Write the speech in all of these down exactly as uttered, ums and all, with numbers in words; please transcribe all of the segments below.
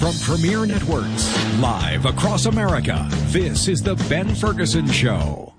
From Premier Networks, live across America, this is The Ben Ferguson Show.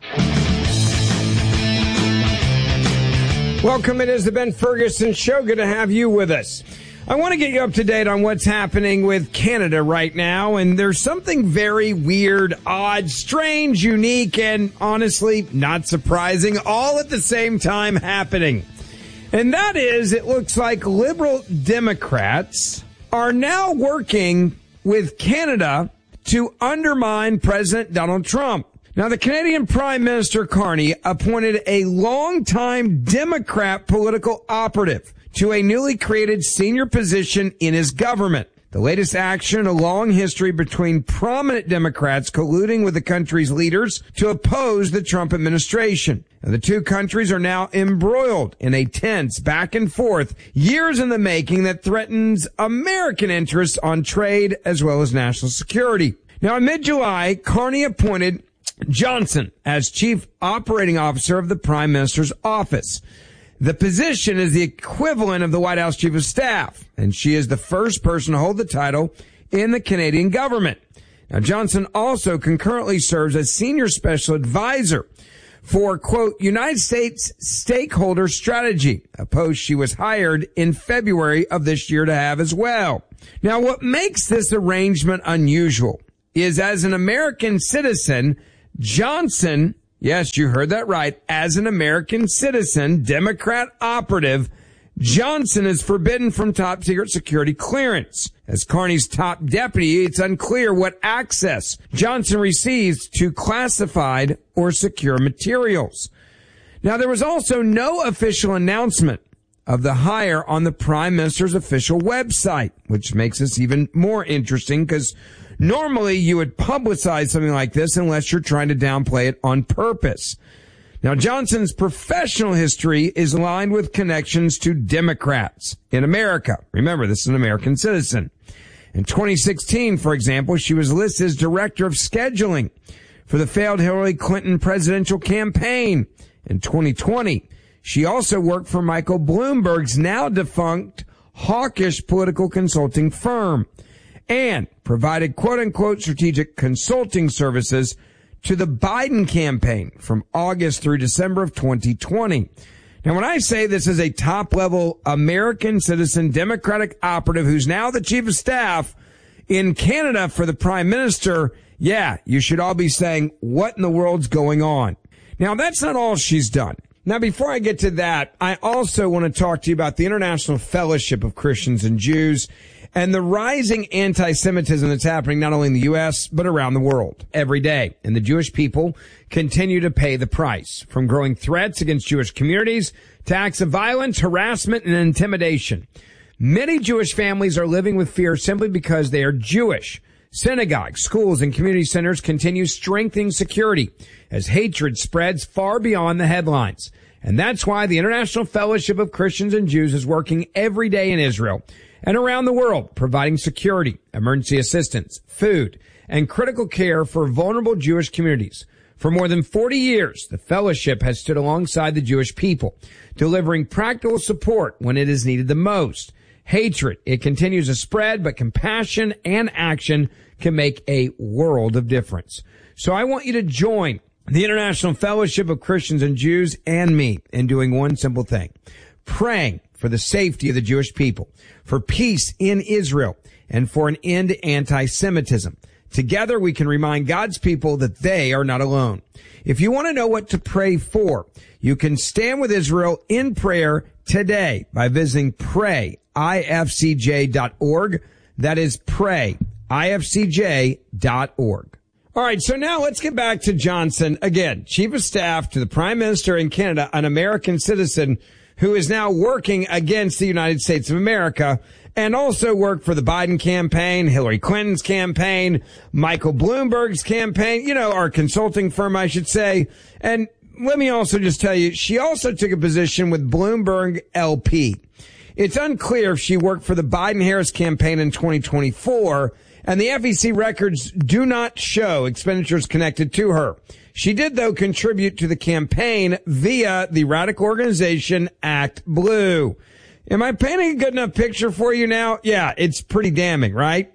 Welcome, it is The Ben Ferguson Show. Good to have you with us. I want to get you up to date on what's happening with Canada right now, and there's something very weird, odd, strange, unique, and honestly not surprising all at the same time happening. And that is, it looks like liberal Democrats are now working with Canada to undermine President Donald Trump. Now, the Canadian Prime Minister Carney appointed a longtime Democrat political operative to a newly created senior position in his government. The latest action in a long history between prominent Democrats colluding with the country's leaders to oppose the Trump administration. Now, the two countries are now embroiled in a tense back and forth, years in the making, that threatens American interests on trade as well as national security. Now, in mid-July, Carney appointed Johnson as Chief Operating Officer of the Prime Minister's office. The position is the equivalent of the White House Chief of Staff, and she is the first person to hold the title in the Canadian government. Now, Johnson also concurrently serves as Senior Special Advisor for, quote, United States Stakeholder Strategy, a post she was hired in February of this year to have as well. Now, what makes this arrangement unusual is, as an American citizen, Johnson, yes, you heard that right, as an American citizen, Democrat operative, Johnson is forbidden from top secret security clearance. As Carney's top deputy, it's unclear what access Johnson receives to classified or secure materials. Now, there was also no official announcement of the hire on the Prime Minister's official website, which makes this even more interesting because normally you would publicize something like this unless you're trying to downplay it on purpose. Now, Johnson's professional history is aligned with connections to Democrats in America. Remember, this is an American citizen. In twenty sixteen, for example, she was listed as director of scheduling for the failed Hillary Clinton presidential campaign. In twenty twenty, she also worked for Michael Bloomberg's now defunct hawkish political consulting firm and provided quote-unquote strategic consulting services to the Biden campaign from August through December of twenty twenty. Now, when I say this is a top-level American citizen Democratic operative who's now the chief of staff in Canada for the prime minister, yeah, you should all be saying, what in the world's going on? Now, that's not all she's done. Now, before I get to that, I also want to talk to you about the International Fellowship of Christians and Jews and the rising anti-Semitism that's happening not only in the U S, but around the world every day. And the Jewish people continue to pay the price, from growing threats against Jewish communities to acts of violence, harassment, and intimidation. Many Jewish families are living with fear simply because they are Jewish. Synagogues, schools, and community centers continue strengthening security as hatred spreads far beyond the headlines. And that's why the International Fellowship of Christians and Jews is working every day in Israel and around the world, providing security, emergency assistance, food, and critical care for vulnerable Jewish communities. For more than forty years, the fellowship has stood alongside the Jewish people, delivering practical support when it is needed the most. Hatred, it continues to spread, but compassion and action can make a world of difference. So I want you to join the International Fellowship of Christians and Jews and me in doing one simple thing: praying for the safety of the Jewish people, for peace in Israel, and for an end to anti-Semitism. Together, we can remind God's people that they are not alone. If you want to know what to pray for, you can stand with Israel in prayer today by visiting pray I F C J dot org. That is pray I F C J dot org. All right, so now let's get back to Johnson. Again, Chief of Staff to the Prime Minister in Canada, an American citizen who is now working against the United States of America and also worked for the Biden campaign, Hillary Clinton's campaign, Michael Bloomberg's campaign, you know, our consulting firm, I should say. And let me also just tell you, she also took a position with Bloomberg L P. It's unclear if she worked for the Biden-Harris campaign in twenty twenty-four, and the F E C records do not show expenditures connected to her. She did, though, contribute to the campaign via the radical organization Act Blue. Am I painting a good enough picture for you now? Yeah, it's pretty damning, right?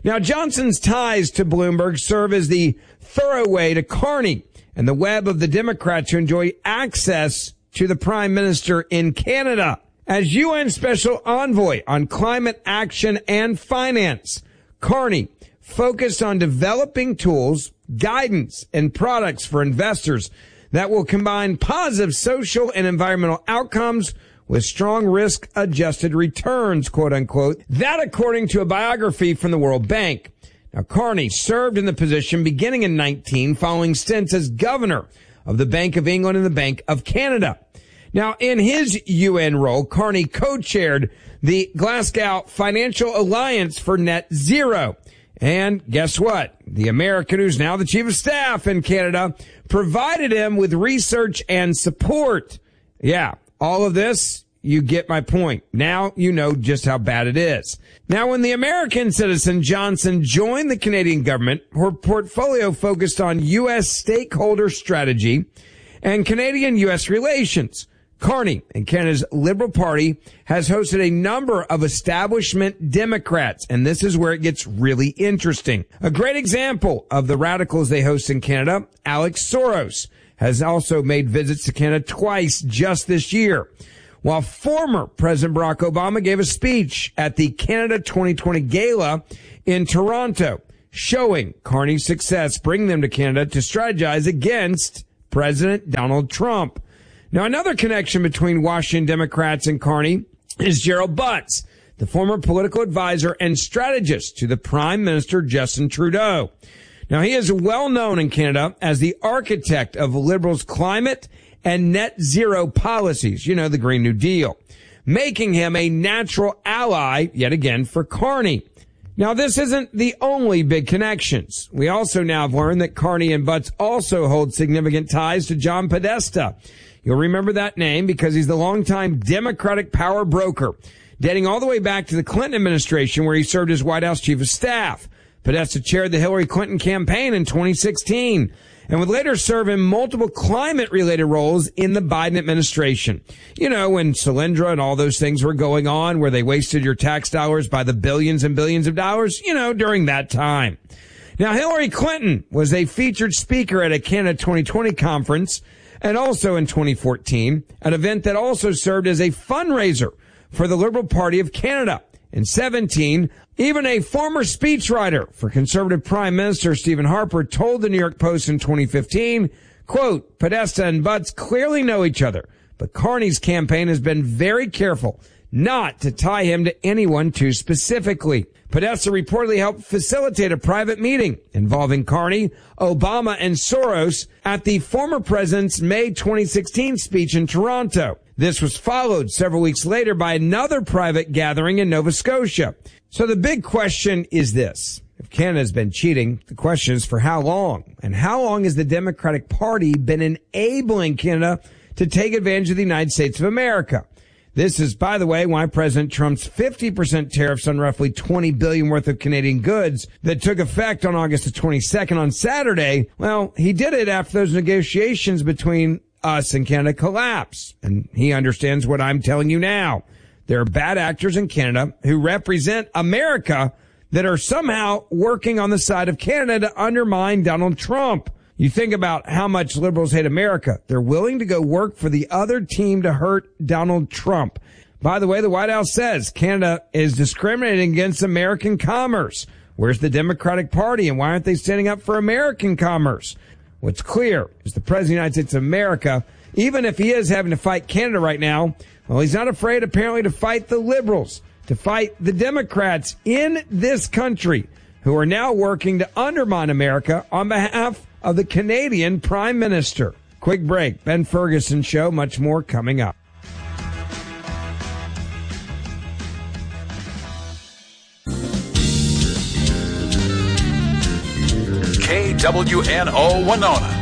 Now, Johnson's ties to Bloomberg serve as the thorough way to Carney and the web of the Democrats who enjoy access to the Prime Minister in Canada. As U N Special Envoy on Climate Action and Finance, Carney focused on developing tools, guidance, and products for investors that will combine positive social and environmental outcomes with strong risk-adjusted returns, quote unquote. That according to a biography from the World Bank. Now, Carney served in the position beginning in nineteen, following stints as governor of the Bank of England and the Bank of Canada. Now, in his U N role, Carney co-chaired the Glasgow Financial Alliance for Net Zero. And guess what? The American who's now the chief of staff in Canada provided him with research and support. Yeah, all of this, you get my point. Now you know just how bad it is. Now, when the American citizen Johnson joined the Canadian government, her portfolio focused on U S stakeholder strategy and Canadian-U S relations. Carney and Canada's Liberal Party has hosted a number of establishment Democrats, and this is where it gets really interesting. A great example of the radicals they host in Canada, Alex Soros, has also made visits to Canada twice just this year, while former President Barack Obama gave a speech at the Canada twenty twenty Gala in Toronto, showing Carney's success bringing them to Canada to strategize against President Donald Trump. Now, another connection between Washington Democrats and Carney is Gerald Butts, the former political advisor and strategist to the Prime Minister Justin Trudeau. Now, he is well known in Canada as the architect of Liberals' climate and net zero policies, you know, the Green New Deal, making him a natural ally, yet again, for Carney. Now, this isn't the only big connections. We also now have learned that Carney and Butts also hold significant ties to John Podesta. You'll remember that name because he's the longtime Democratic power broker, dating all the way back to the Clinton administration where he served as White House chief of staff. Podesta chaired the Hillary Clinton campaign in twenty sixteen and would later serve in multiple climate-related roles in the Biden administration. You know, when Solyndra and all those things were going on where they wasted your tax dollars by the billions and billions of dollars, you know, during that time. Now, Hillary Clinton was a featured speaker at a Canada twenty twenty conference and also in twenty fourteen, an event that also served as a fundraiser for the Liberal Party of Canada. In seventeen, even a former speechwriter for Conservative Prime Minister Stephen Harper told the New York Post in twenty fifteen, quote, Podesta and Butts clearly know each other, but Carney's campaign has been very careful not to tie him to anyone too specifically. Podesta reportedly helped facilitate a private meeting involving Carney, Obama, and Soros at the former president's May twenty sixteen speech in Toronto. This was followed several weeks later by another private gathering in Nova Scotia. So the big question is this. If Canada's been cheating, the question is for how long? And how long has the Democratic Party been enabling Canada to take advantage of the United States of America? This is, by the way, why President Trump's fifty percent tariffs on roughly twenty billion dollars worth of Canadian goods that took effect on August the twenty-second on Saturday, well, he did it after those negotiations between us and Canada collapsed. And he understands what I'm telling you now. There are bad actors in Canada who represent America that are somehow working on the side of Canada to undermine Donald Trump. You think about how much liberals hate America. They're willing to go work for the other team to hurt Donald Trump. By the way, the White House says Canada is discriminating against American commerce. Where's the Democratic Party and why aren't they standing up for American commerce? What's clear is the President of the United States of America, even if he is having to fight Canada right now, well, he's not afraid apparently to fight the liberals, to fight the Democrats in this country who are now working to undermine America on behalf of the Canadian Prime Minister. Quick break. Ben Ferguson Show. Much more coming up. K W N O Winona.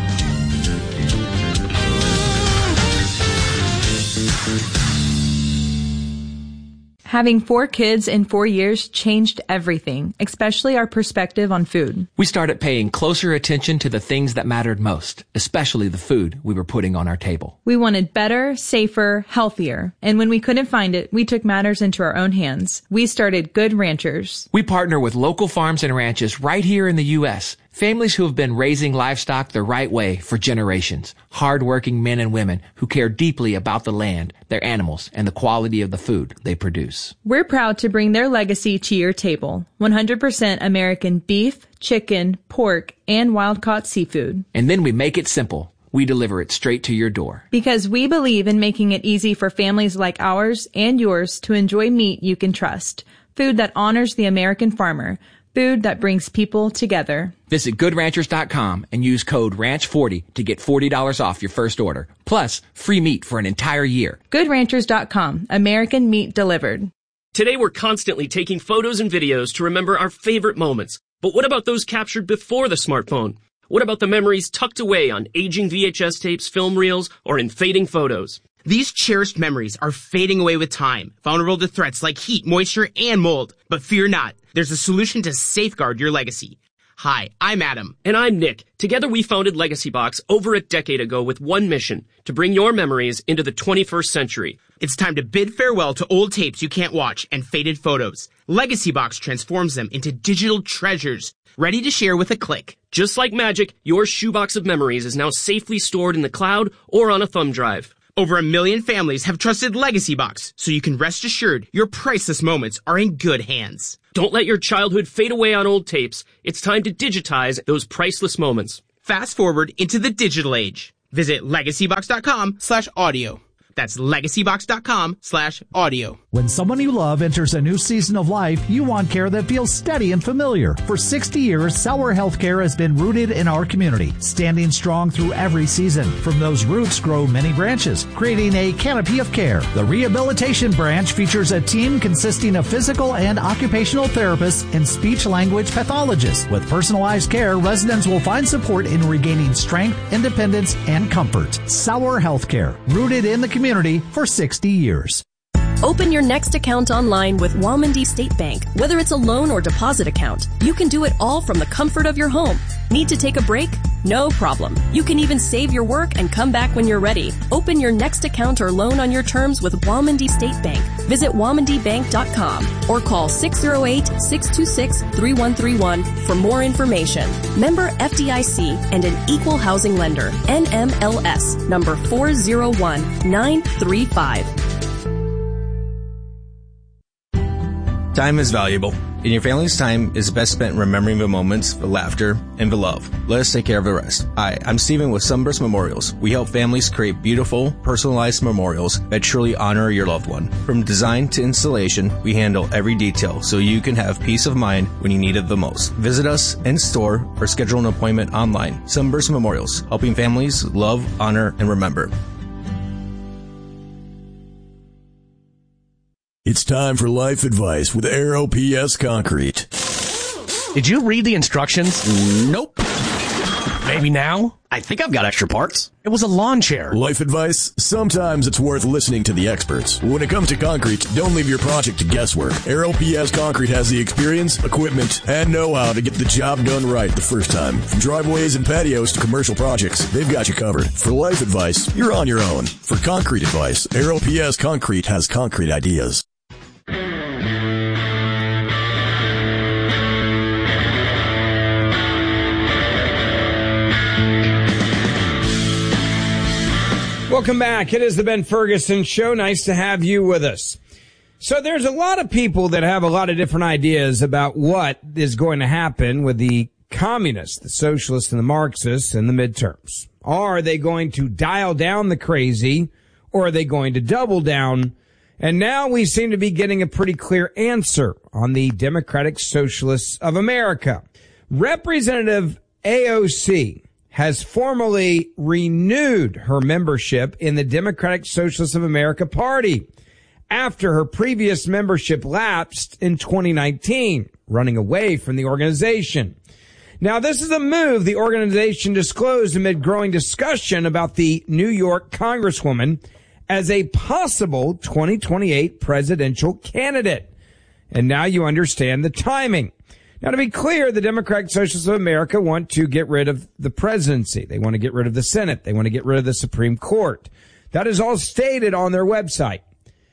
Having four kids in four years changed everything, especially our perspective on food. We started paying closer attention to the things that mattered most, especially the food we were putting on our table. We wanted better, safer, healthier. And when we couldn't find it, we took matters into our own hands. We started Good Ranchers. We partner with local farms and ranches right here in the U S Families who have been raising livestock the right way for generations. Hard-working men and women who care deeply about the land, their animals, and the quality of the food they produce. We're proud to bring their legacy to your table. one hundred percent American beef, chicken, pork, and wild-caught seafood. And then we make it simple. We deliver it straight to your door. Because we believe in making it easy for families like ours and yours to enjoy meat you can trust. Food that honors the American farmer. Food that brings people together. Visit good ranchers dot com and use code ranch forty to get forty dollars off your first order. Plus, free meat for an entire year. good ranchers dot com. American meat delivered. Today we're constantly taking photos and videos to remember our favorite moments. But what about those captured before the smartphone? What about the memories tucked away on aging V H S tapes, film reels, or in fading photos? These cherished memories are fading away with time, vulnerable to threats like heat, moisture, and mold. But fear not, there's a solution to safeguard your legacy. Hi, I'm Adam. And I'm Nick. Together we founded Legacy Box over a decade ago with one mission, to bring your memories into the twenty-first century. It's time to bid farewell to old tapes you can't watch and faded photos. Legacy Box transforms them into digital treasures, ready to share with a click. Just like magic, your shoebox of memories is now safely stored in the cloud or on a thumb drive. Over a million families have trusted Legacy Box, so you can rest assured your priceless moments are in good hands. Don't let your childhood fade away on old tapes. It's time to digitize those priceless moments. Fast forward into the digital age. Visit legacy box dot com slash audio. That's legacy box dot com slash audio. When someone you love enters a new season of life, you want care that feels steady and familiar. For sixty years, Sauer Healthcare has been rooted in our community, standing strong through every season. From those roots grow many branches, creating a canopy of care. The rehabilitation branch features a team consisting of physical and occupational therapists and speech-language pathologists. With personalized care, residents will find support in regaining strength, independence, and comfort. Sauer Healthcare, rooted in the community. community for sixty years. Open your next account online with Walmondie State Bank. Whether it's a loan or deposit account, you can do it all from the comfort of your home. Need to take a break? No problem. You can even save your work and come back when you're ready. Open your next account or loan on your terms with Walmondie State Bank. Visit walmondie bank dot com or call six oh eight, six two six, three one three one for more information. Member F D I C and an equal housing lender. N M L S number four zero one nine three five. Time is valuable, and your family's time is best spent remembering the moments, the laughter, and the love. Let us take care of the rest. Hi, I'm Steven with Sunburst Memorials. We help families create beautiful, personalized memorials that truly honor your loved one. From design to installation, we handle every detail so you can have peace of mind when you need it the most. Visit us in store or schedule an appointment online. Sunburst Memorials, helping families love, honor, and remember. It's time for life advice with Aero P S Concrete. Did you read the instructions? Nope. Maybe now? I think I've got extra parts. It was a lawn chair. Life advice? Sometimes it's worth listening to the experts. When it comes to concrete, don't leave your project to guesswork. Aero P S Concrete has the experience, equipment, and know-how to get the job done right the first time. From driveways and patios to commercial projects, they've got you covered. For life advice, you're on your own. For concrete advice, Aero P S Concrete has concrete ideas. Welcome back. It is the Ben Ferguson Show. Nice to have you with us. So there's a lot of people that have a lot of different ideas about what is going to happen with the communists, the socialists, and the Marxists in the midterms. Are they going to dial down the crazy, or are they going to double down? And now we seem to be getting a pretty clear answer on the Democratic Socialists of America. Representative A O C has formally renewed her membership in the Democratic Socialists of America Party after her previous membership lapsed in twenty nineteen, running away from the organization. Now, this is a move the organization disclosed amid growing discussion about the New York Congresswoman as a possible twenty twenty-eight presidential candidate. And now you understand the timing. Now, to be clear, the Democratic Socialists of America want to get rid of the presidency. They want to get rid of the Senate. They want to get rid of the Supreme Court. That is all stated on their website.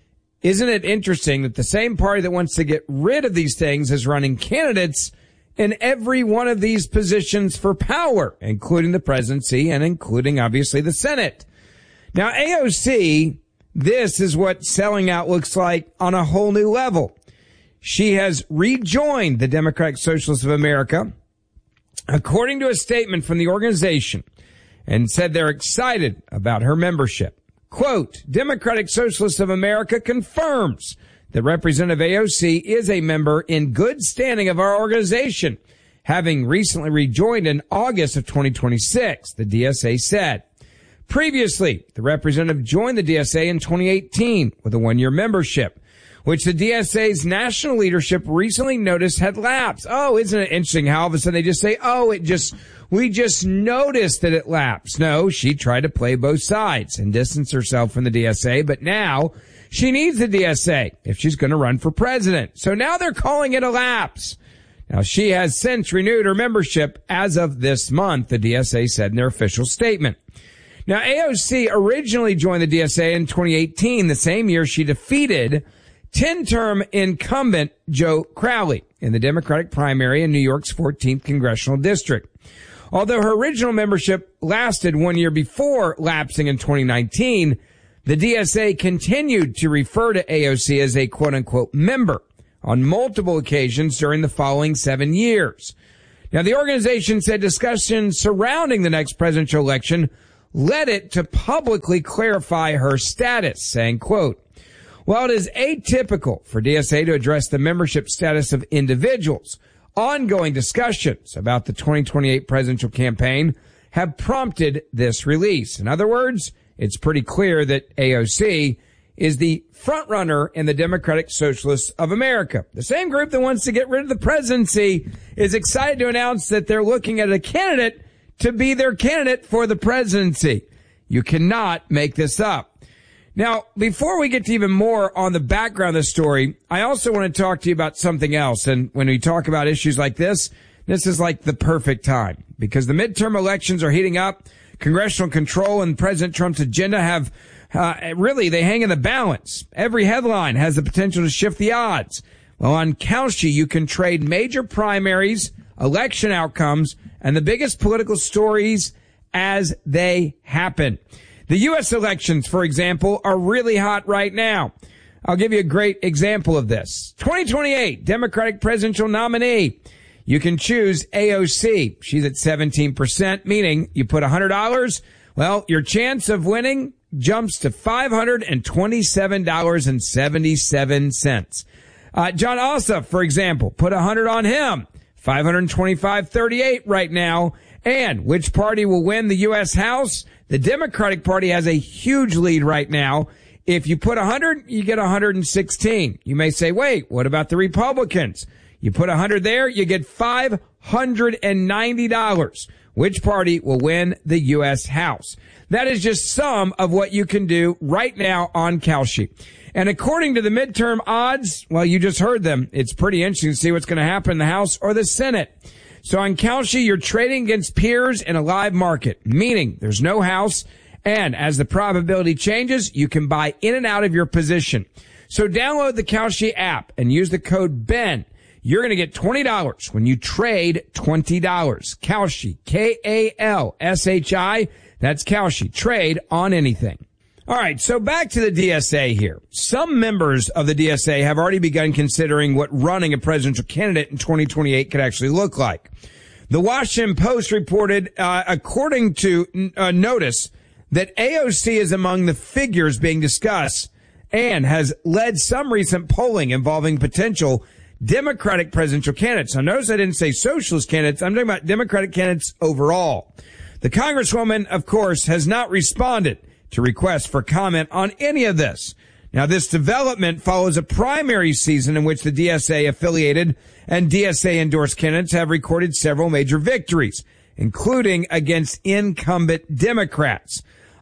Isn't it interesting that the same party that wants to get rid of these things is running candidates in every one of these positions for power, including the presidency and including, obviously, the Senate? Now, A O C, this is what selling out looks like on a whole new level. She has rejoined the Democratic Socialists of America, according to a statement from the organization, and said they're excited about her membership. Quote, Democratic Socialists of America confirms that Representative A O C is a member in good standing of our organization, having recently rejoined in August of twenty twenty-six, the D S A said. Previously, the representative joined the D S A in twenty eighteen with a one-year membership, which the D S A's national leadership recently noticed had lapsed. Oh, isn't it interesting how all of a sudden they just say, oh, it just, we just noticed that it lapsed. No, she tried to play both sides and distance herself from the D S A, but now she needs the D S A if she's going to run for president. So now they're calling it a lapse. Now, she has since renewed her membership as of this month, the D S A said in their official statement. Now, A O C originally joined the D S A in twenty eighteen, the same year she defeated ten-term incumbent Joe Crowley in the Democratic primary in New York's fourteenth congressional district. Although her original membership lasted one year before lapsing in twenty nineteen, the D S A continued to refer to A O C as a quote-unquote member on multiple occasions during the following seven years. Now, the organization said discussions surrounding the next presidential election led it to publicly clarify her status, saying, quote, while it is atypical for D S A to address the membership status of individuals, ongoing discussions about the twenty twenty-eight presidential campaign have prompted this release. In other words, it's pretty clear that A O C is the frontrunner in the Democratic Socialists of America. The same group that wants to get rid of the presidency is excited to announce that they're looking at a candidate to be their candidate for the presidency. You cannot make this up. Now, before we get to even more on the background of the story, I also want to talk to you about something else. And when we talk about issues like this, this is like the perfect time because the midterm elections are heating up. Congressional control and President Trump's agenda have uh, really, they hang in the balance. Every headline has the potential to shift the odds. Well, on Kalshi, you can trade major primaries, election outcomes, and the biggest political stories as they happen. The U S elections, for example, are really hot right now. I'll give you a great example of this. twenty twenty-eight Democratic presidential nominee. You can choose A O C. She's at seventeen percent, meaning you put one hundred dollars. Well, your chance of winning jumps to five hundred twenty-seven dollars and seventy-seven cents. Uh, John Ossoff, for example, put one hundred on him. five hundred twenty-five dollars and thirty-eight cents right now. And which party will win the U S House? The Democratic Party has a huge lead right now. If you put one hundred, you get one hundred sixteen. You may say, wait, what about the Republicans? You put one hundred there, you get five hundred ninety dollars. Which party will win the U S House? That is just some of what you can do right now on Kalshi. And according to the midterm odds, well, you just heard them. It's pretty interesting to see what's going to happen in the House or the Senate. So on Kalshi, you're trading against peers in a live market, meaning there's no house. And as the probability changes, you can buy in and out of your position. So download the Kalshi app and use the code BEN. You're going to get twenty dollars when you trade twenty dollars. Kalshi, K A L S H I. That's Kalshi. Trade on anything. All right, so back to the D S A here. Some members of the D S A have already begun considering what running a presidential candidate in twenty twenty-eight could actually look like. The Washington Post reported, uh, according to a notice, that A O C is among the figures being discussed and has led some recent polling involving potential Democratic presidential candidates. Now, notice I didn't say socialist candidates. I'm talking about Democratic candidates overall. The Congresswoman, of course, has not responded to requests for comment on any of this. Now, this development follows a primary season in which the D S A affiliated and D S A endorsed candidates have recorded several major victories, including against incumbent Democrats.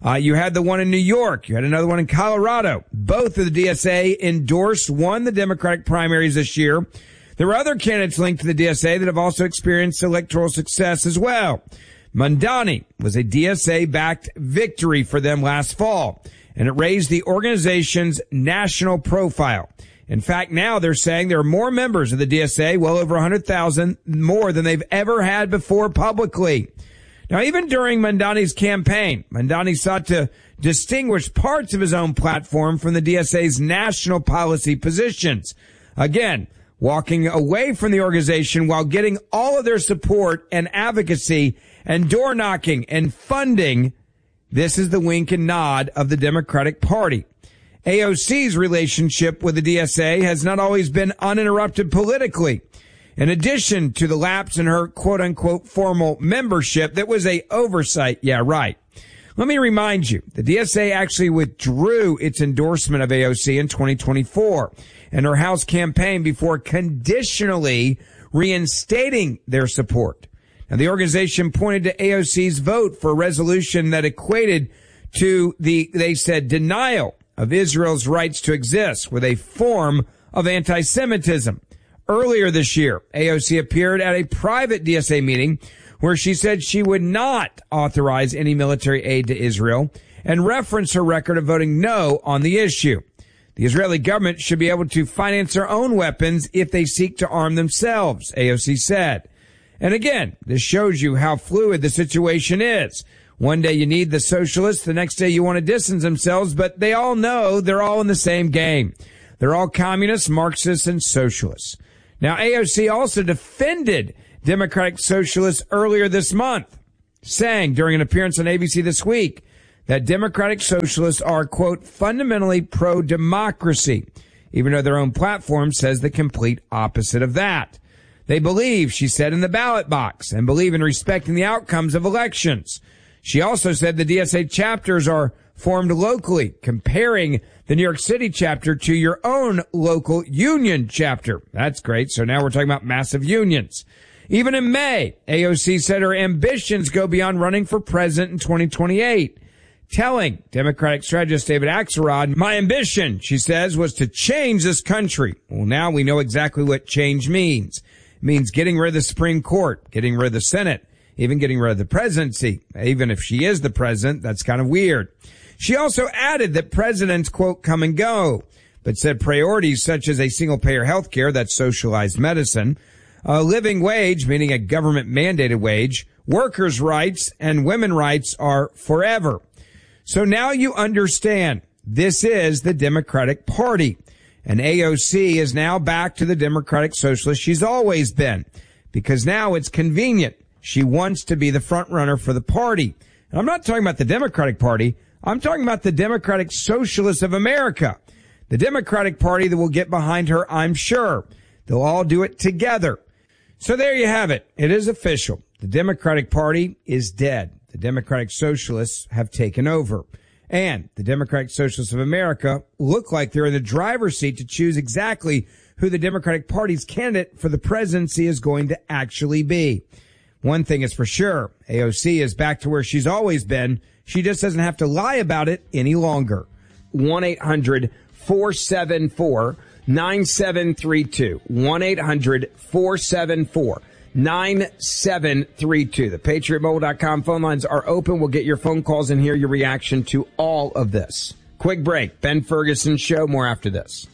Uh, you had the one in New York. You had another one in Colorado. Both of the D S A endorsed, won the Democratic primaries this year. There were other candidates linked to the D S A that have also experienced electoral success as well. Mamdani was a D S A-backed victory for them last fall, and it raised the organization's national profile. In fact, now they're saying there are more members of the D S A, well over one hundred thousand, more than they've ever had before publicly. Now, even during Mamdani's campaign, Mamdani sought to distinguish parts of his own platform from the D S A's national policy positions. Again, walking away from the organization while getting all of their support and advocacy and door knocking and funding. This is the wink and nod of the Democratic Party. A O C's relationship with the D S A has not always been uninterrupted politically. In addition to the lapse in her quote-unquote formal membership, that was a oversight. Yeah, right. Let me remind you, the D S A actually withdrew its endorsement of A O C in twenty twenty-four and her House campaign before conditionally reinstating their support. Now, the organization pointed to A O C's vote for a resolution that equated to the, they said, denial of Israel's rights to exist with a form of anti-Semitism. Earlier this year, A O C appeared at a private D S A meeting where she said she would not authorize any military aid to Israel and referenced her record of voting no on the issue. The Israeli government should be able to finance their own weapons if they seek to arm themselves, A O C said. And again, this shows you how fluid the situation is. One day you need the socialists, the next day you want to distance themselves, but they all know they're all in the same game. They're all communists, Marxists, and socialists. Now, A O C also defended Democratic Socialists earlier this month, saying during an appearance on A B C This Week that Democratic Socialists are, quote, fundamentally pro-democracy, even though their own platform says the complete opposite of that. They believe, she said, in the ballot box and believe in respecting the outcomes of elections. She also said the D S A chapters are formed locally, comparing the New York City chapter to your own local union chapter. That's great. So now we're talking about massive unions. Even in May, A O C said her ambitions go beyond running for president in twenty twenty-eight, telling Democratic strategist David Axelrod, my ambition, she says, was to change this country. Well, now we know exactly what change means. It means getting rid of the Supreme Court, getting rid of the Senate, even getting rid of the presidency. Even if she is the president, that's kind of weird. She also added that presidents, quote, come and go, but said priorities such as a single-payer health care, that's socialized medicine, a living wage, meaning a government-mandated wage, workers' rights, and women's rights are forever. So now you understand this is the Democratic Party, and A O C is now back to the Democratic Socialist she's always been, because now it's convenient. She wants to be the front runner for the party. And I'm not talking about the Democratic Party. I'm talking about the Democratic Socialists of America, the Democratic Party that will get behind her, I'm sure. They'll all do it together. So there you have it. It is official. The Democratic Party is dead. The Democratic Socialists have taken over. And the Democratic Socialists of America look like they're in the driver's seat to choose exactly who the Democratic Party's candidate for the presidency is going to actually be. One thing is for sure, A O C is back to where she's always been. She just doesn't have to lie about it any longer. one eight hundred four seven four nine seven three two. one eight hundred four seven four nine seven three two. The Patriot Mobile dot com phone lines are open. We'll get your phone calls and hear your reaction to all of this. Quick break. Ben Ferguson Show. More after this.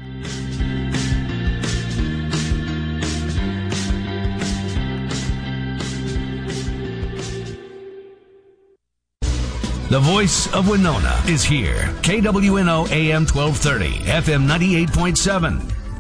The voice of Winona is here. K W N O A M twelve thirty, F M ninety-eight point seven.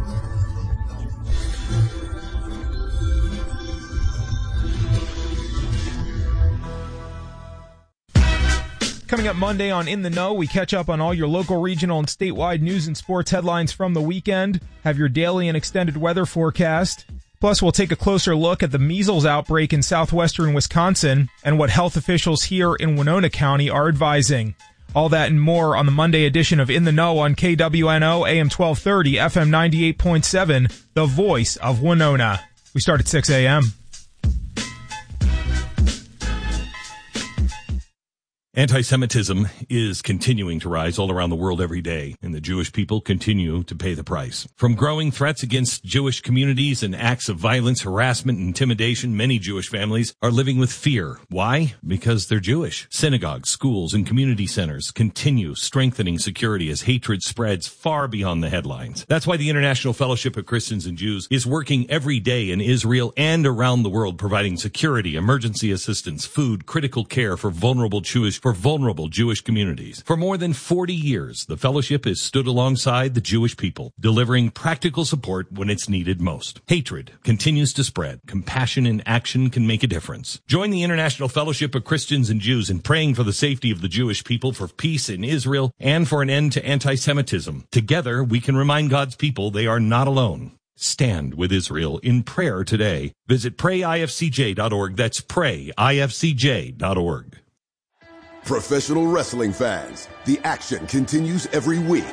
Coming up Monday on In the Know, we catch up on all your local, regional, and statewide news and sports headlines from the weekend, have your daily and extended weather forecast. Plus, we'll take a closer look at the measles outbreak in southwestern Wisconsin and what health officials here in Winona County are advising. All that and more on the Monday edition of In the Know on K W N O A M twelve thirty, F M ninety-eight point seven, the voice of Winona. We start at six a.m. Anti-Semitism is continuing to rise all around the world every day, and the Jewish people continue to pay the price. From growing threats against Jewish communities and acts of violence, harassment, and intimidation, many Jewish families are living with fear. Why? Because they're Jewish. Synagogues, schools, and community centers continue strengthening security as hatred spreads far beyond the headlines. That's why the International Fellowship of Christians and Jews is working every day in Israel and around the world, providing security, emergency assistance, food, critical care for vulnerable Jewish for vulnerable Jewish communities. For more than forty years, the fellowship has stood alongside the Jewish people, delivering practical support when it's needed most. Hatred continues to spread. Compassion in action can make a difference. Join the International Fellowship of Christians and Jews in praying for the safety of the Jewish people, for peace in Israel, and for an end to anti-Semitism. Together, we can remind God's people they are not alone. Stand with Israel in prayer today. Visit pray I F C J dot org. That's pray I F C J dot org. Professional wrestling fans, the action continues every week.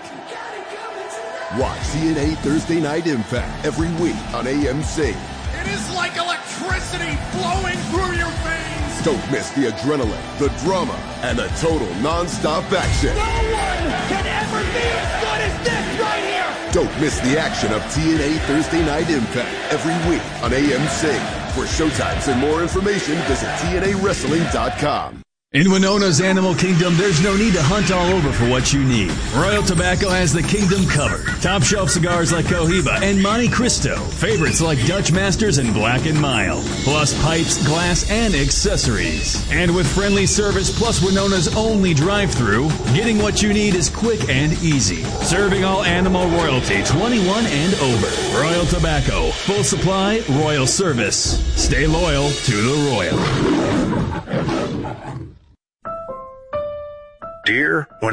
Watch T N A Thursday Night Impact every week on A M C. It is like electricity flowing through your veins. Don't miss the adrenaline, the drama, and the total non-stop action. No one can ever be as good as this right here. Don't miss the action of T N A Thursday Night Impact every week on A M C. For showtimes and more information, visit T N A wrestling dot com. In Winona's Animal Kingdom, there's no need to hunt all over for what you need. Royal Tobacco has the kingdom covered. Top shelf cigars like Cohiba and Monte Cristo. Favorites like Dutch Masters and Black and Mild. Plus pipes, glass, and accessories. And with friendly service plus Winona's only drive-thru, getting what you need is quick and easy. Serving all animal royalty, twenty-one and over. Royal Tobacco. Full supply, royal service. Stay loyal to the royal. Dear, when